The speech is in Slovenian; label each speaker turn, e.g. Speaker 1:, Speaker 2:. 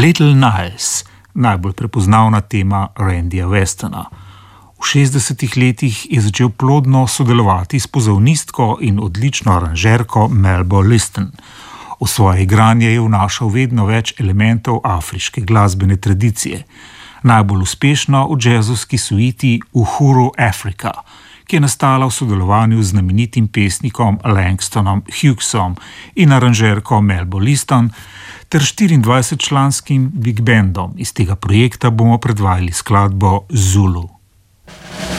Speaker 1: Little Niles, najbolj prepoznavna tema Randyja Westona. V 60. letih je začel plodno sodelovati s pozavnistko in odlično aranžerko Melbo Liston. V svoje igranje je vnašal vedno več elementov afriške glasbene tradicije. Najbolj uspešno v džezovski suiti Uhuru Africa, ki je nastala v sodelovanju z znamenitim pesnikom Langstonom Hughesom in aranžerko Melbo Liston ter 24-članskim big bandom. Iz tega projekta bomo predvajali skladbo Zulu.